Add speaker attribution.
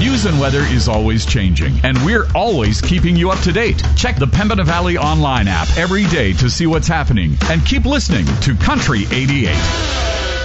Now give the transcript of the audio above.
Speaker 1: News and weather is always changing, and we're always keeping you up to date. Check the Pembina Valley Online app every day to see what's happening, and keep listening to Country 88.